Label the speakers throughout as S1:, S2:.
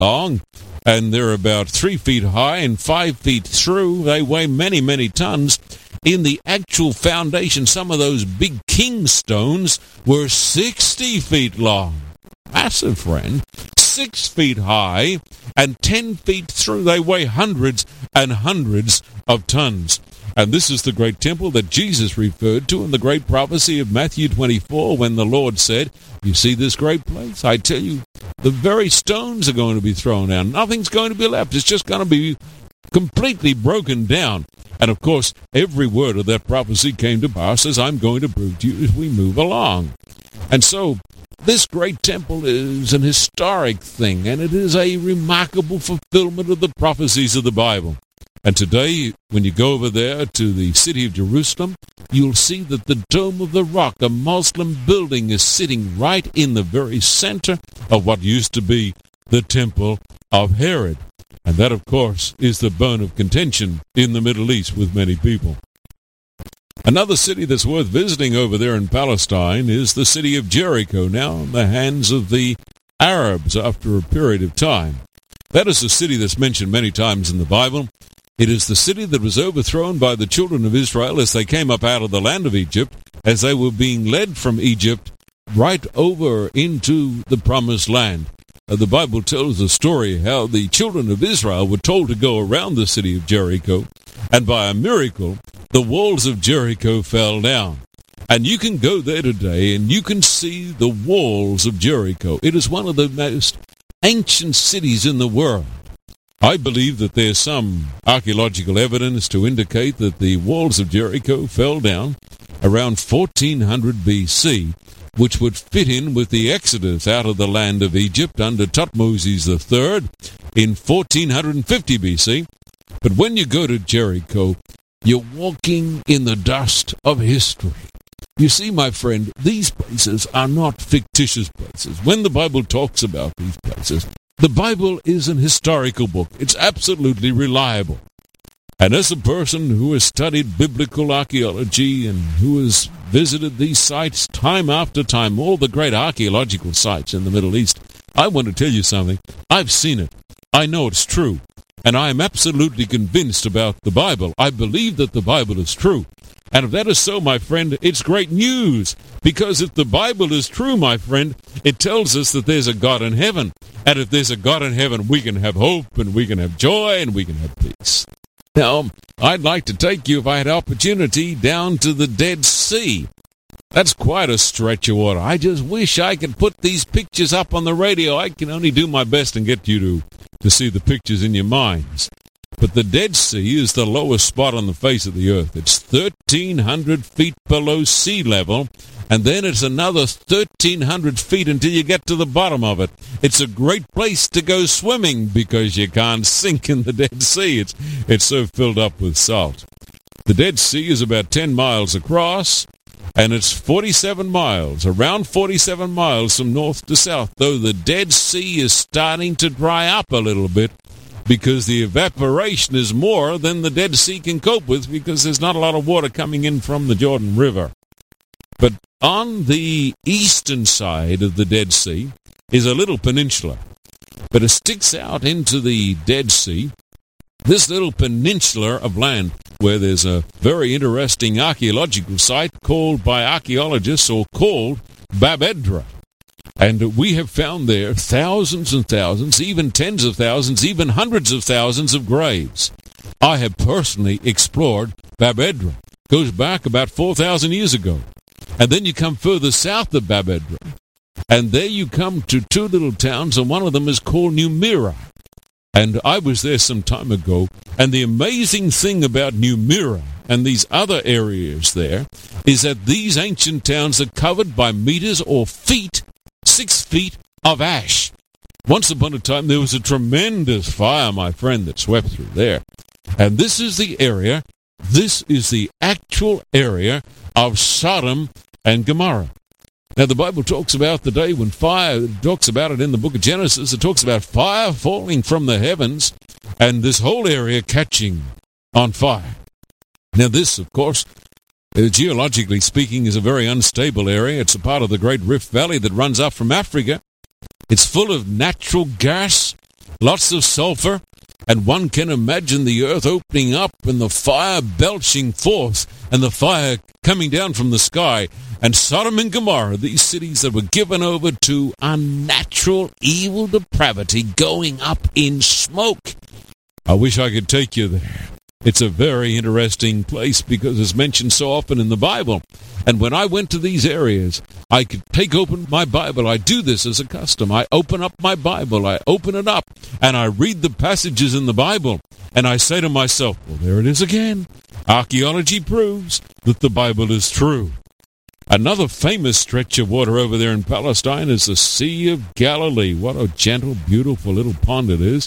S1: long, and they're about 3 feet high and 5 feet through. They weigh many, many tons. In the actual foundation, some of those big king stones were 60 feet long. Massive, friend. 6 feet high and 10 feet through. They weigh hundreds and hundreds of tons. And this is the great temple that Jesus referred to in the great prophecy of Matthew 24, when the Lord said, you see this great place? I tell you, the very stones are going to be thrown down. Nothing's going to be left. It's just going to be completely broken down. And of course, every word of that prophecy came to pass, as I'm going to prove to you as we move along. And so, this great temple is an historic thing, and it is a remarkable fulfillment of the prophecies of the Bible. And today, when you go over there to the city of Jerusalem, you'll see that the Dome of the Rock, a Muslim building, is sitting right in the very center of what used to be the Temple of Herod. And that, of course, is the bone of contention in the Middle East with many people. Another city that's worth visiting over there in Palestine is the city of Jericho, now in the hands of the Arabs after a period of time. That is a city that's mentioned many times in the Bible. It is the city that was overthrown by the children of Israel as they came up out of the land of Egypt, as they were being led from Egypt right over into the promised land. The Bible tells the story how the children of Israel were told to go around the city of Jericho, and by a miracle, the walls of Jericho fell down. And you can go there today and you can see the walls of Jericho. It is one of the most ancient cities in the world. I believe that there's some archaeological evidence to indicate that the walls of Jericho fell down around 1400 BC, which would fit in with the exodus out of the land of Egypt under Thutmose III in 1450 BC. But when you go to Jericho, you're walking in the dust of history. You see, my friend, these places are not fictitious places. When the Bible talks about these places, the Bible is an historical book. It's absolutely reliable. And as a person who has studied biblical archaeology and who has visited these sites time after time, all the great archaeological sites in the Middle East, I want to tell you something. I've seen it. I know it's true. And I am absolutely convinced about the Bible. I believe that the Bible is true. And if that is so, my friend, it's great news. Because if the Bible is true, my friend, it tells us that there's a God in heaven. And if there's a God in heaven, we can have hope, and we can have joy, and we can have peace. Now, I'd like to take you, if I had opportunity, down to the Dead Sea. That's quite a stretch of water. I just wish I could put these pictures up on the radio. I can only do my best and get you to see the pictures in your minds. But the Dead Sea is the lowest spot on the face of the earth. It's 1,300 feet below sea level, and then it's another 1,300 feet until you get to the bottom of it. It's a great place to go swimming because you can't sink in the Dead Sea. It's so filled up with salt. The Dead Sea is about 10 miles across, and it's 47 miles, around 47 miles from north to south, though the Dead Sea is starting to dry up a little bit because the evaporation is more than the Dead Sea can cope with because there's not a lot of water coming in from the Jordan River. But on the eastern side of the Dead Sea is a little peninsula, but it sticks out into the Dead Sea, this little peninsula of land where there's a very interesting archaeological site called by archaeologists or called Bab Edra. And we have found there thousands and thousands, even tens of thousands, even hundreds of thousands of graves. I have personally explored Bab Edra. It goes back about 4,000 years ago. And then you come further south of Bab Edra, and there you come to two little towns, and one of them is called Numira. And I was there some time ago, and the amazing thing about Numira and these other areas there is that these ancient towns are covered by meters or feet, 6 feet of ash. Once upon a time, there was a tremendous fire, my friend, that swept through there. And this is the area, this is the actual area of Sodom and Gomorrah. Now, the Bible talks about the day when fire, it talks about it in the book of Genesis, it talks about fire falling from the heavens and this whole area catching on fire. Now, this, of course, geologically speaking, is a very unstable area. It's a part of the Great Rift Valley that runs up from Africa. It's full of natural gas, lots of sulfur, and one can imagine the earth opening up and the fire belching forth and the fire coming down from the sky. And Sodom and Gomorrah, these cities that were given over to unnatural, evil depravity, going up in smoke. I wish I could take you there. It's a very interesting place because it's mentioned so often in the Bible. And when I went to these areas, I could take open my Bible. I do this as a custom. I open up my Bible. I open it up, and I read the passages in the Bible. And I say to myself, well, there it is again. Archaeology proves that the Bible is true. Another famous stretch of water over there in Palestine is the Sea of Galilee. What a gentle, beautiful little pond it is.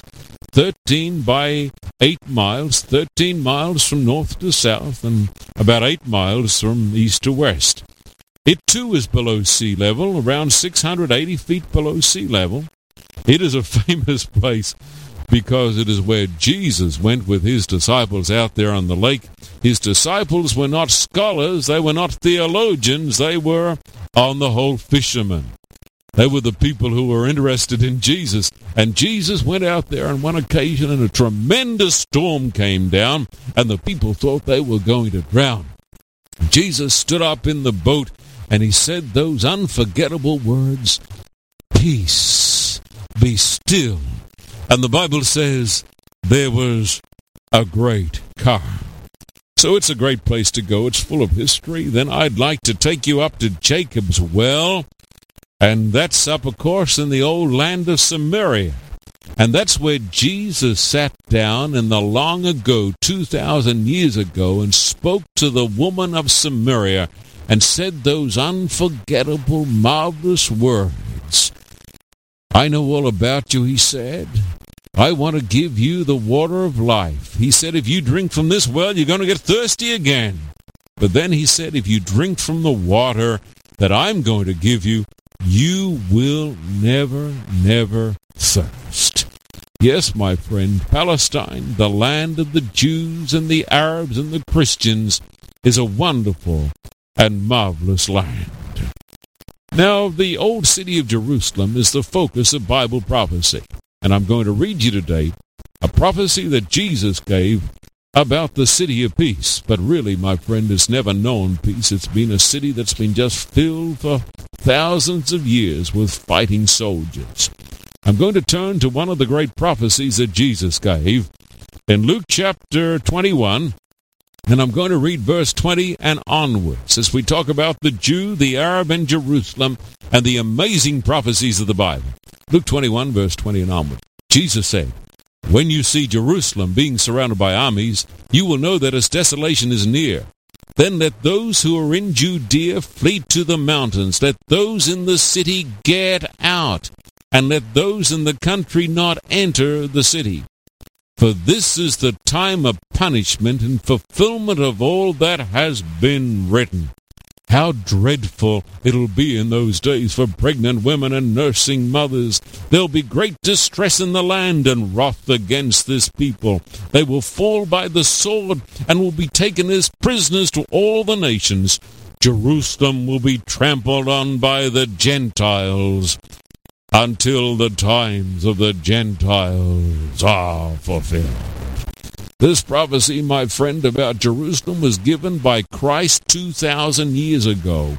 S1: 13 by 8 miles, 13 miles from north to south, and about 8 miles from east to west. It too is below sea level, around 680 feet below sea level. It is a famous place because it is where Jesus went with his disciples out there on the lake. His disciples were not scholars, they were not theologians, they were, on the whole, fishermen. They were the people who were interested in Jesus. And Jesus went out there on one occasion and a tremendous storm came down and the people thought they were going to drown. Jesus stood up in the boat and he said those unforgettable words, "Peace, be still." And the Bible says there was a great calm. So it's a great place to go. It's full of history. Then I'd like to take you up to Jacob's Well. And that's up, of course, in the old land of Samaria. And that's where Jesus sat down in the long ago, 2,000 years ago, and spoke to the woman of Samaria and said those unforgettable, marvelous words. "I know all about you," he said. "I want to give you the water of life." He said, if you drink from this well, you're going to get thirsty again. But then he said, if you drink from the water that I'm going to give you, you will never, never thirst. Yes, my friend, Palestine, the land of the Jews and the Arabs and the Christians, is a wonderful and marvelous land. Now, the old city of Jerusalem is the focus of Bible prophecy. And I'm going to read you today a prophecy that Jesus gave about the city of peace. But really, my friend, it's never known peace. It's been a city that's been just filled for thousands of years with fighting soldiers. I'm going to turn to one of the great prophecies that Jesus gave in Luke chapter 21, and I'm going to read verse 20 and onwards as we talk about the Jew, the Arab, and Jerusalem, and the amazing prophecies of the Bible. Luke 21, verse 20 and onward. Jesus said, "When you see Jerusalem being surrounded by armies, you will know that its desolation is near. Then let those who are in Judea flee to the mountains. Let those in the city get out, and let those in the country not enter the city. For this is the time of punishment and fulfillment of all that has been written." How dreadful it'll be in those days for pregnant women and nursing mothers. There'll be great distress in the land and wrath against this people. They will fall by the sword and will be taken as prisoners to all the nations. Jerusalem will be trampled on by the Gentiles until the times of the Gentiles are fulfilled. This prophecy, my friend, about Jerusalem was given by Christ 2,000 years ago.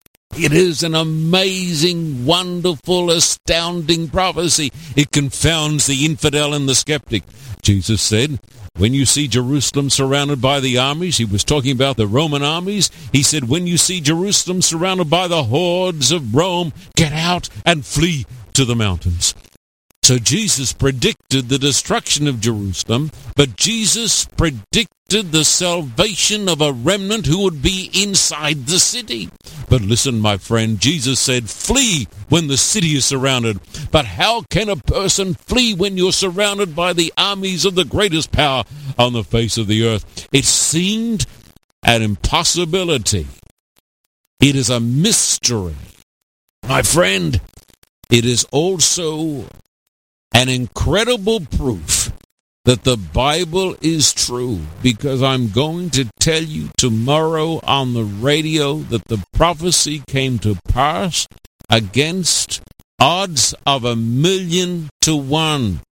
S1: It is an amazing, wonderful, astounding prophecy. It confounds the infidel and the skeptic. Jesus said, when you see Jerusalem surrounded by the armies, he was talking about the Roman armies. He said, when you see Jerusalem surrounded by the hordes of Rome, get out and flee to the mountains. So Jesus predicted the destruction of Jerusalem, but Jesus predicted the salvation of a remnant who would be inside the city. But listen, my friend, Jesus said, flee when the city is surrounded. But how can a person flee when you're surrounded by the armies of the greatest power on the face of the earth? It seemed an impossibility. It is a mystery. My friend, it is also an incredible proof that the Bible is true, because I'm going to tell you tomorrow on the radio that the prophecy came to pass against odds of 1,000,000 to 1.